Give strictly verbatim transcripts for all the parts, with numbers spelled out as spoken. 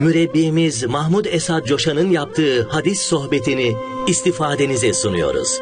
Mürebbimiz Mahmud Esad Coşan'ın yaptığı hadis sohbetini istifadenize sunuyoruz.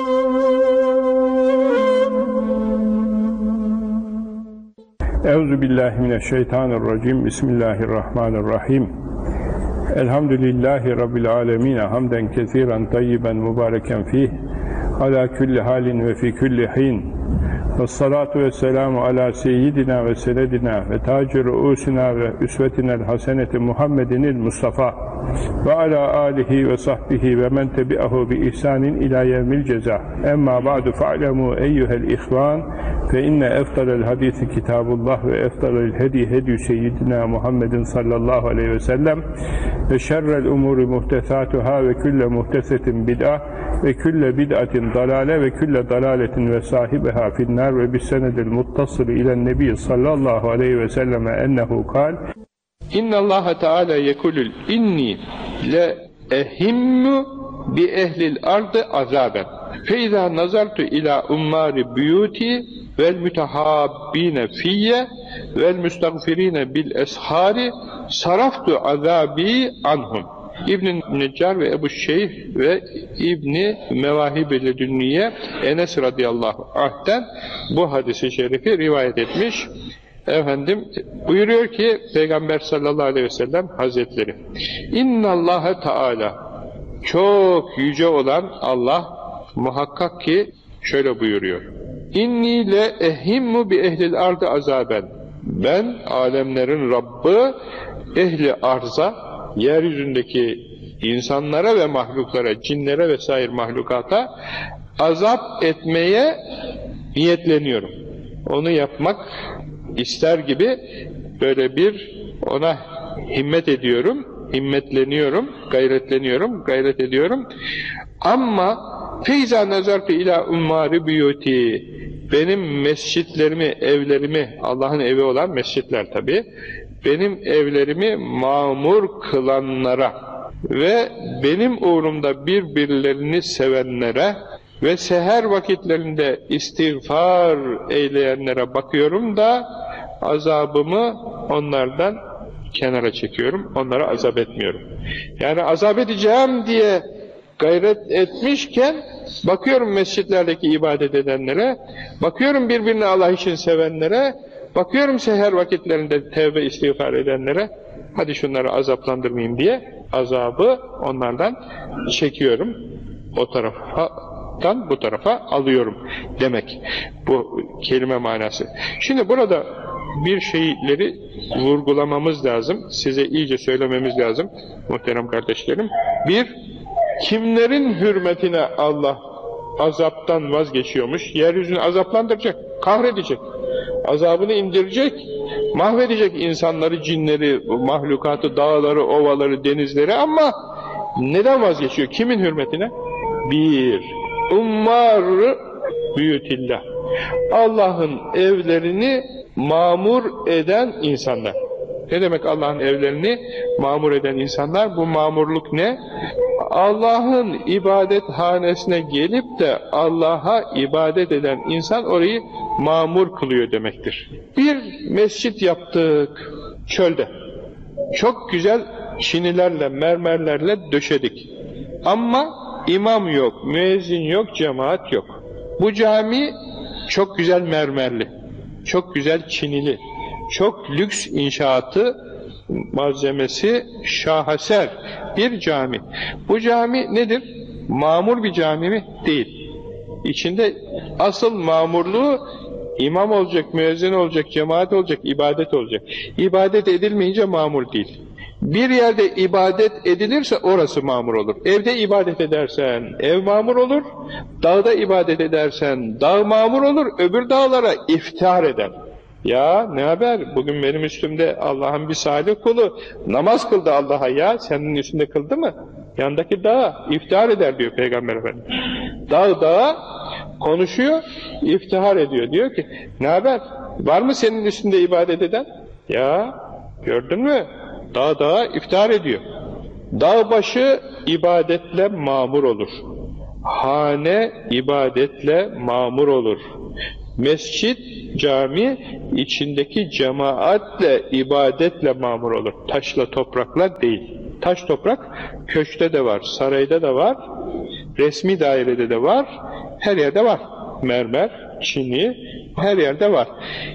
Euzubillahimineşşeytanirracim. Bismillahirrahmanirrahim. Elhamdülillahi Rabbil alemin. Hamden kesiren tayyiben mübareken fih. Ala külli halin ve fi külli hin. Vessalatu vesselamu ala seyyidina ve senedina ve taci ruusina ve üsvetinel haseneti Muhammedinil Mustafa ve ala alihi ve sahbihi ve men tebi'ahu bi ihsanin ila yevmil ceza. Emma ba'du fa'lemu eyyuhel ihvan fe inne eftalel hadisi kitabullah ve eftalel hedi hedi seyyidina Muhammedin sallallahu aleyhi ve sellem ve şerrel umuri muhtesatuhâ ve külle muhtesetin bid'a ve külle bid'atin dalale ve külle dalaletin ve sahibiha finnâr ve bis senedil muttasıl ilen nebi sallallahu aleyhi ve selleme ennehu kal İnnallâhe Teâlâ yekulül inni le ehimmu bi ehlil ardı azaben fe izâ nazartu ilâ ummâri biyûti vel mütehabbîne fiyye vel müstagfirîne bil eshâri saraftu azâbî anhum. İbn-i Neccar ve Ebu Şeyh ve İbn-i Mevahib-i Ledünniye Enes radıyallahu anh'ten bu hadisi şerifi rivayet etmiş. Efendim buyuruyor ki Peygamber sallallahu aleyhi ve sellem Hazretleri İnnallâhe Teâlâ, çok yüce olan Allah muhakkak ki şöyle buyuruyor: İnni le ehimmu bi ehlil ardı azaben, ben alemlerin Rabbi ehli arza, yeryüzündeki insanlara ve mahluklara, cinlere vesaire mahlukata azap etmeye niyetleniyorum. Onu yapmak ister gibi böyle bir ona himmet ediyorum, himmetleniyorum, gayretleniyorum, gayret ediyorum. Ama feyza nazartu ila ummari biyuti, benim mescitlerimi, evlerimi, Allah'ın evi olan mescitler tabi, benim evlerimi mamur kılanlara ve benim uğrumda birbirlerini sevenlere ve seher vakitlerinde istiğfar eyleyenlere bakıyorum da azabımı onlardan kenara çekiyorum, onlara azap etmiyorum. Yani azap edeceğim diye gayret etmişken bakıyorum mescitlerdeki ibadet edenlere, bakıyorum birbirini Allah için sevenlere, bakıyorum seher vakitlerinde tevbe istiğfar edenlere, hadi şunları azaplandırmayayım diye azabı onlardan çekiyorum, o taraftan bu tarafa alıyorum demek bu kelime manası. Şimdi burada bir şeyleri vurgulamamız lazım, size iyice söylememiz lazım muhterem kardeşlerim. Bir, kimlerin hürmetine Allah azaptan vazgeçiyormuş? Yeryüzünü azaplandıracak, kahredecek, azabını indirecek, mahvedecek insanları, cinleri, mahlukatı, dağları, ovaları, denizleri, ama neden vazgeçiyor? Kimin hürmetine? Bir, ummar büyütillah, Allah'ın evlerini mamur eden insanlar. Ne demek Allah'ın evlerini mamur eden insanlar? Bu mamurluk ne? Allah'ın ibadethanesine gelip de Allah'a ibadet eden insan orayı mamur kılıyor demektir. Bir mescit yaptık çölde. Çok güzel çinilerle, mermerlerle döşedik. Ama imam yok, müezzin yok, cemaat yok. Bu cami çok güzel mermerli, çok güzel çinili, çok lüks inşaatı, malzemesi şaheser bir cami. Bu cami nedir? Mamur bir cami mi? Değil. İçinde asıl mamurluğu imam olacak, müezzin olacak, cemaat olacak, ibadet olacak. İbadet edilmeyince mamur değil. Bir yerde ibadet edilirse orası mamur olur. Evde ibadet edersen ev mamur olur, dağda ibadet edersen dağ mamur olur, öbür dağlara iftihar eder. Ya ne haber? Bugün benim üstümde Allah'ın bir salih kulu namaz kıldı Allah'a, ya senin üstünde kıldı mı? Yandaki dağa iftihar eder diyor Peygamber Efendimiz. Dağ dağa konuşuyor, iftihar ediyor. Diyor ki ne haber? Var mı senin üstünde ibadet eden? Ya gördün mü? Dağ dağa iftihar ediyor. Dağ başı ibadetle mamur olur. Hane ibadetle mamur olur. Mescit, cami içindeki cemaatle, ibadetle mamur olur. Taşla, toprakla değil. Taş, toprak köşkte de var, sarayda da var, resmi dairede de var, her yerde var. Mermer, çini, her yerde var.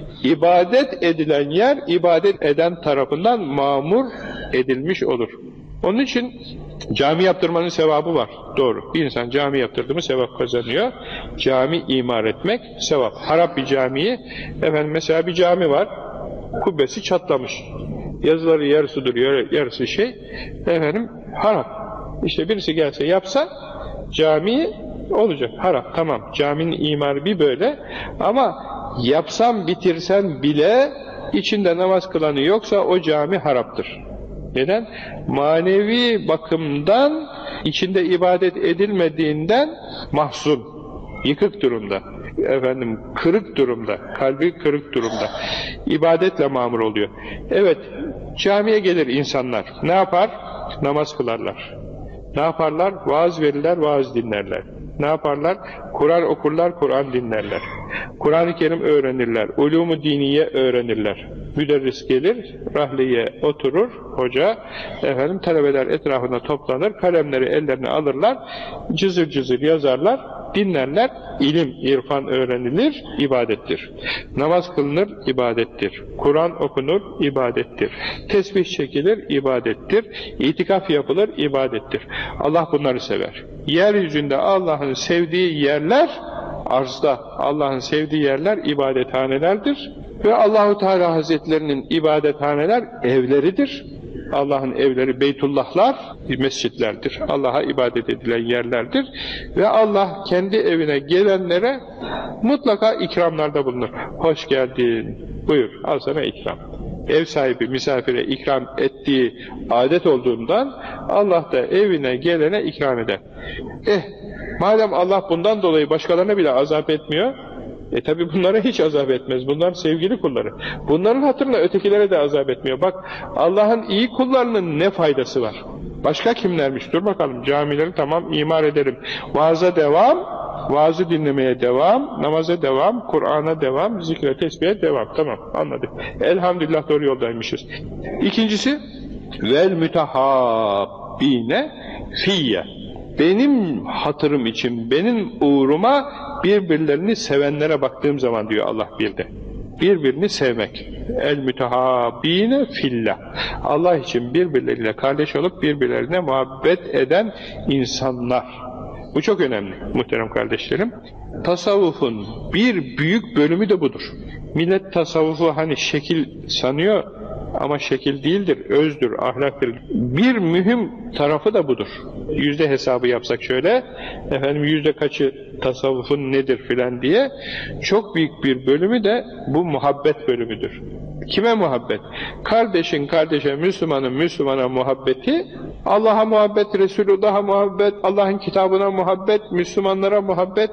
İbadet edilen yer, ibadet eden tarafından mamur edilmiş olur. Onun için cami yaptırmanın sevabı var. Doğru. Bir insan cami yaptırdı mı sevap kazanıyor. Cami imar etmek sevap. Harap bir camiyi, efendim mesela bir cami var, kubbesi çatlamış. Yazıları yarısı duruyor, yarısı şey, efendim harap. İşte birisi gelse yapsa cami olacak, harap, tamam. Caminin imarı bir böyle, ama yapsam bitirsen bile içinde namaz kılanı yoksa o cami haraptır. Neden? Manevi bakımdan içinde ibadet edilmediğinden mahzun, yıkık durumda, efendim kırık durumda, kalbi kırık durumda. İbadetle mamur oluyor. Evet, camiye gelir insanlar. Ne yapar? Namaz kılarlar. Ne yaparlar? Vaaz verirler, vaaz dinlerler. Ne yaparlar? Kur'an okurlar, Kur'an dinlerler. Kur'an-ı Kerim öğrenirler. Ulûm-u diniye öğrenirler. Müderris gelir, rahleye oturur, hoca, efendim talebeler etrafına toplanır, kalemleri ellerine alırlar, cızır cızır yazarlar, dinlerler, ilim, irfan öğrenilir, ibadettir. Namaz kılınır, ibadettir. Kur'an okunur, ibadettir. Tesbih çekilir, ibadettir. İtikaf yapılır, ibadettir. Allah bunları sever. Yeryüzünde Allah'ın sevdiği yerler, arzda Allah'ın sevdiği yerler ibadethanelerdir. Ve Allahu Teala Hazretlerinin ibadethaneler evleridir. Allah'ın evleri Beytullahlar, mescitlerdir. Allah'a ibadet edilen yerlerdir. Ve Allah kendi evine gelenlere mutlaka ikramlarda bulunur. Hoş geldin, buyur, al sana ikram. Ev sahibi misafire ikram ettiği adet olduğundan Allah da evine gelene ikram eder. Eh, madem Allah bundan dolayı başkalarına bile azap etmiyor, E tabi bunlara hiç azap etmez. Bunlar sevgili kulları. Bunların hatırına ötekilere de azap etmiyor. Bak, Allah'ın iyi kullarının ne faydası var? Başka kimlermiş? Dur bakalım, camileri tamam imar ederim. Vaaza devam, vaazı dinlemeye devam, namaza devam, Kur'an'a devam, zikre, tesbihe devam. Tamam, anladık. Elhamdülillah doğru yoldaymışız. İkincisi, vel mütehabbine fiyye. Benim hatırım için, benim uğruma birbirlerini sevenlere baktığım zaman diyor Allah bir de. Birbirini sevmek. El mütehabbine fillah. Allah için birbirleriyle kardeş olup birbirlerine muhabbet eden insanlar. Bu çok önemli muhterem kardeşlerim. Tasavvufun bir büyük bölümü de budur. Millet tasavvufu hani şekil sanıyor ama şekil değildir, özdür, ahlaktır. Bir mühim tarafı da budur. Yüzde hesabı yapsak şöyle, efendim yüzde kaçı tasavvufun nedir filan diye, çok büyük bir bölümü de bu muhabbet bölümüdür. Kime muhabbet? Kardeşin kardeşe, Müslümanın Müslümana muhabbeti, Allah'a muhabbet, Resulullah'a muhabbet, Allah'ın kitabına muhabbet, Müslümanlara muhabbet,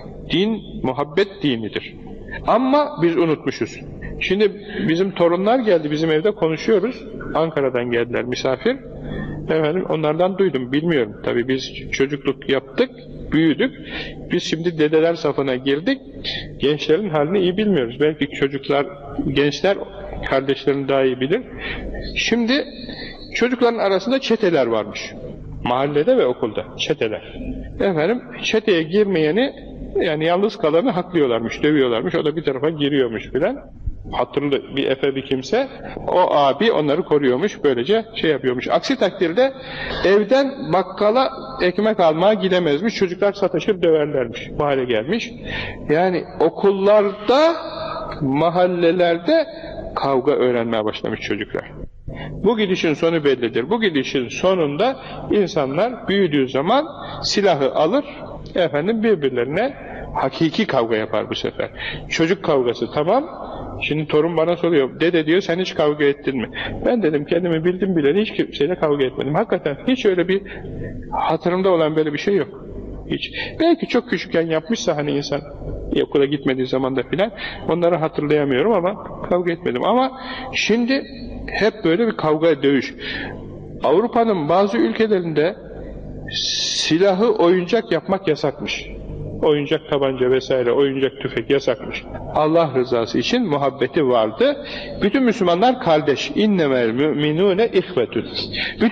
din muhabbet dinidir. Ama biz unutmuşuz. Şimdi bizim torunlar geldi, bizim evde konuşuyoruz. Ankara'dan geldiler misafir. Efendim, onlardan duydum, bilmiyorum. Tabii biz çocukluk yaptık, büyüdük. Biz şimdi dedeler safına girdik. Gençlerin halini iyi bilmiyoruz. Belki çocuklar, gençler kardeşlerini daha iyi bilir. Şimdi çocukların arasında çeteler varmış. Mahallede ve okulda çeteler. Efendim, çeteye girmeyeni, yani yalnız kalanı haklıyorlarmış, dövüyorlarmış. O da bir tarafa giriyormuş filan. Hatırlı bir efe bir kimse, o abi onları koruyormuş, böylece şey yapıyormuş. Aksi takdirde evden bakkala ekmek almaya gidemezmiş, çocuklar sataşır döverlermiş, bu hale gelmiş. Yani okullarda, mahallelerde kavga öğrenmeye başlamış çocuklar. Bu gidişin sonu bellidir. Bu gidişin sonunda insanlar büyüdüğü zaman silahı alır, efendim birbirlerine hakiki kavga yapar bu sefer. Çocuk kavgası tamam. Şimdi torun bana soruyor, dede diyor, sen hiç kavga ettin mi? Ben dedim, kendimi bildim bileli hiç kimseyle kavga etmedim. Hakikaten hiç öyle bir hatırımda olan böyle bir şey yok. Hiç. Belki çok küçükken yapmışsa hani insan, okula gitmediği zaman da filan, onları hatırlayamıyorum ama kavga etmedim. Ama şimdi hep böyle bir kavga, dövüş. Avrupa'nın bazı ülkelerinde silahı oyuncak yapmak yasakmış. oyuncak tabanca vesaire, oyuncak tüfek yasakmış. Allah rızası için muhabbeti vardı. Bütün Müslümanlar kardeş. İnnemel müminune ihvetün.